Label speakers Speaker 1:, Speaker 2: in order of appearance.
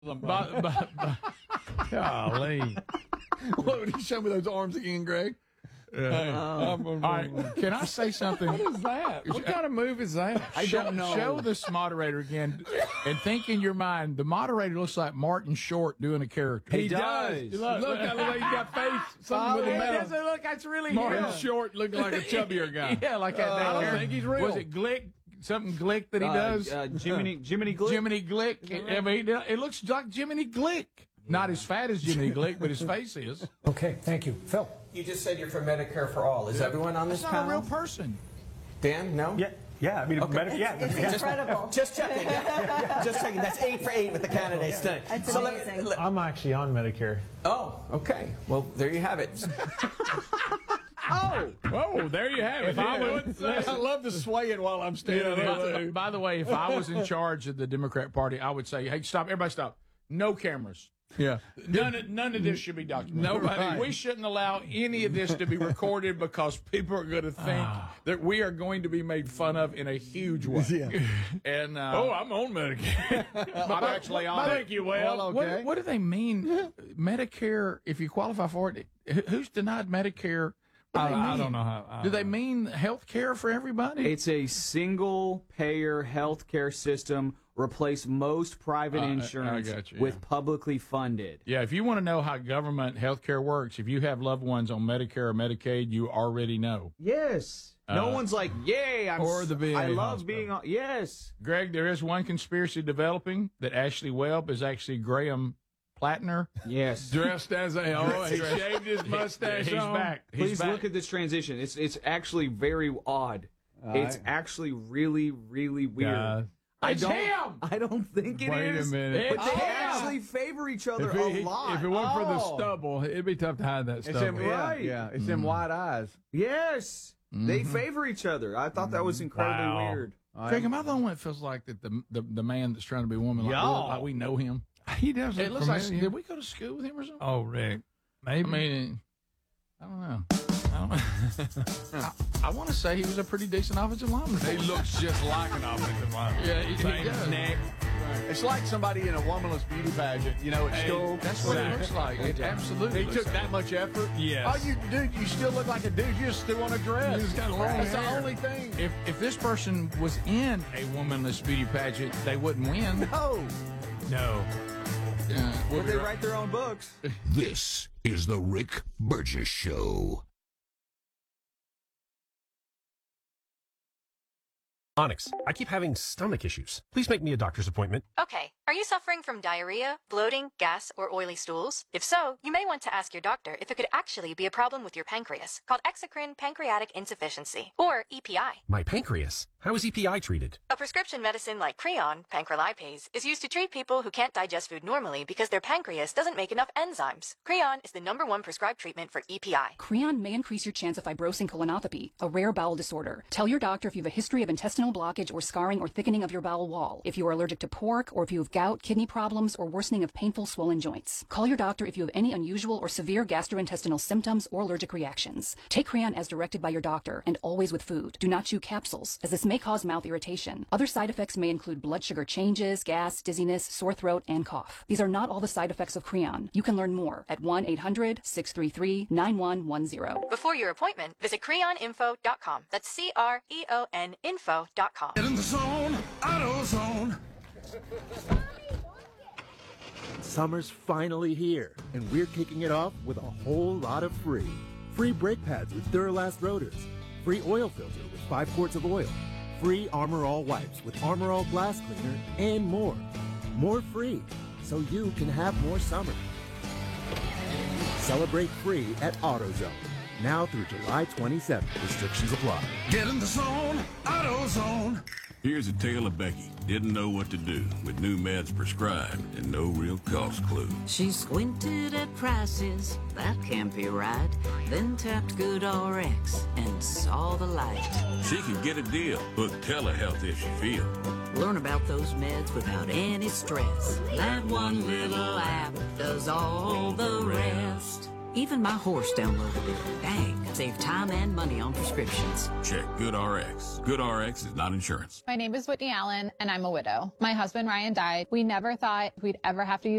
Speaker 1: Golly.
Speaker 2: What, would you show me those arms again, Greg?
Speaker 1: All right, can I say something?
Speaker 3: What is that? What kind of move is that?
Speaker 1: I don't know. Show this moderator again and think in your mind, the moderator looks like Martin Short doing a character.
Speaker 3: He does. Look, that looks like he got face. Something with a metal.
Speaker 1: Doesn't look, that's really
Speaker 3: Martin
Speaker 1: him.
Speaker 3: Short looking like a chubbier guy.
Speaker 1: Yeah, like that.
Speaker 3: I don't think he's real.
Speaker 1: Was it Glick? Something Glick that he does?
Speaker 4: Jiminy Glick.
Speaker 1: Jiminy Glick. I mean, it looks like Jiminy Glick. Not as fat as Jiminy Glick, but his face is.
Speaker 5: Okay, thank you. Phil.
Speaker 6: You just said you're for Medicare for all. Is everyone on this
Speaker 1: That's not
Speaker 6: panel?
Speaker 1: a real person.
Speaker 6: Dan, no?
Speaker 5: Yeah. I mean,
Speaker 7: It's incredible.
Speaker 6: Just checking. Just checking. That's 8 for 8 with the candidates tonight.
Speaker 7: That's amazing.
Speaker 5: I'm actually on Medicare.
Speaker 6: Oh, okay. Well, there you have it.
Speaker 3: Oh, there you have it. I love to sway it while I'm standing there.
Speaker 1: By the way, if I was in charge of the Democrat Party, I would say, hey, stop, everybody stop. No cameras.
Speaker 3: Yeah.
Speaker 1: None of this should be documented.
Speaker 3: Nobody.
Speaker 1: We shouldn't allow any of this to be recorded because people are going to think that we are going to be made fun of in a huge way.
Speaker 3: Yeah.
Speaker 1: And
Speaker 3: I'm on Medicare.
Speaker 1: I'm actually on it.
Speaker 3: Thank you, Well. Okay.
Speaker 1: What do they mean? Medicare, if you qualify for it, who's denied Medicare?
Speaker 3: I don't know how.
Speaker 1: Do they mean health care for everybody?
Speaker 4: It's a single-payer health care system. Replace most private insurance
Speaker 1: I got you,
Speaker 4: with publicly funded.
Speaker 1: Yeah, if you want to know how government health care works, if you have loved ones on Medicare or Medicaid, you already know.
Speaker 4: Yes. No one's like, yay, I love
Speaker 1: hospital.
Speaker 4: being on. Yes.
Speaker 1: Greg, there is one conspiracy developing that Ashley Webb is actually Graham Plattner.
Speaker 4: Yes.
Speaker 3: Dressed as he shaved his mustache.
Speaker 1: He's back.
Speaker 4: Please look at this transition. It's actually very odd. It's actually really, really weird. I don't think it is.
Speaker 3: Wait a minute.
Speaker 4: But they actually favor each other a lot.
Speaker 3: If it weren't for the stubble, it'd be tough to hide that stubble.
Speaker 4: Right.
Speaker 3: Yeah, it's them white eyes.
Speaker 4: Yes. They favor each other. I thought that was incredibly weird.
Speaker 1: Greg, am I the only one that feels like that the man that's trying to be a woman, like we know him?
Speaker 3: He does.
Speaker 1: It looks like, did we go to school with him or something?
Speaker 3: Oh, Rick. Maybe.
Speaker 1: I mean, I don't know. I want to say he was a pretty decent offensive lineman.
Speaker 3: He looks just like an offensive lineman.
Speaker 1: Yeah, he does.
Speaker 3: Neck. It's like somebody in a womanless beauty pageant, at school.
Speaker 1: That's what it looks like. It absolutely.
Speaker 3: He took that much effort.
Speaker 1: Yes.
Speaker 3: Oh, you still look like a dude. You just still want a dress.
Speaker 1: You just got long
Speaker 3: That's
Speaker 1: hair.
Speaker 3: the only thing.
Speaker 1: If this person was in a womanless beauty pageant, they wouldn't win.
Speaker 3: No.
Speaker 4: But they write their own books.
Speaker 8: This is the Rick Burgess Show.
Speaker 9: Onyx, I keep having stomach issues. Please make me a doctor's appointment.
Speaker 10: Okay. Are you suffering from diarrhea, bloating, gas, or oily stools? If so, you may want to ask your doctor if it could actually be a problem with your pancreas, called exocrine pancreatic insufficiency, or EPI.
Speaker 9: My pancreas? How is EPI treated?
Speaker 10: A prescription medicine like Creon, pancrelipase, is used to treat people who can't digest food normally because their pancreas doesn't make enough enzymes. Creon is the #1 prescribed treatment for EPI.
Speaker 11: Creon may increase your chance of fibrosing colonopathy, a rare bowel disorder. Tell your doctor if you have a history of intestinal blockage or scarring or thickening of your bowel wall, if you are allergic to pork, or if you have gout, kidney problems, or worsening of painful swollen joints. Call your doctor if you have any unusual or severe gastrointestinal symptoms or allergic reactions. Take Creon as directed by your doctor, and always with food. Do not chew capsules, as this may cause mouth irritation. Other side effects may include blood sugar changes, gas, dizziness, sore throat, and cough. These are not all the side effects of Creon. You can learn more at 1-800-633-9110.
Speaker 10: Before your appointment, visit creoninfo.com. That's CREON info.com.
Speaker 8: Get in the zone, AutoZone.
Speaker 12: Summer's finally here, and we're kicking it off with a whole lot of free. Free brake pads with Duralast rotors. Free oil filter with 5 quarts of oil. Free Armor All wipes with Armor All glass cleaner, and more. More free, so you can have more summer. Celebrate free at AutoZone. Now through July 27th. Restrictions apply.
Speaker 8: Get in the zone, AutoZone.
Speaker 13: Here's a tale of Becky. Didn't know what to do with new meds prescribed and no real cost clue.
Speaker 14: She squinted at prices, that can't be right. Then tapped GoodRx and saw the light.
Speaker 13: She could get a deal. Book telehealth if she feel.
Speaker 14: Learn about those meds without any stress. That one little app does all the rest. Even my horse downloaded it. Dang, save time and money on prescriptions.
Speaker 13: Check GoodRx. GoodRx is not insurance.
Speaker 15: My name is Whitney Allen, and I'm a widow. My husband, Ryan, died. We never thought we'd ever have to use